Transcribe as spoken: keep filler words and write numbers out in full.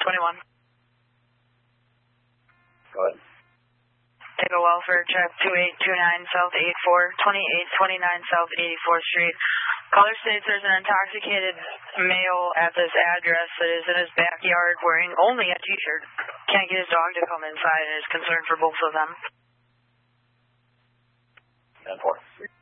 twenty-one. Go ahead. Take a welfare check, two eight two nine South eighty-four, twenty-eight twenty-nine South eighty-fourth Street. Caller states there's an intoxicated male at this address that is in his backyard wearing only a t-shirt. Can't get his dog to come inside and is concerned for both of them. ten four.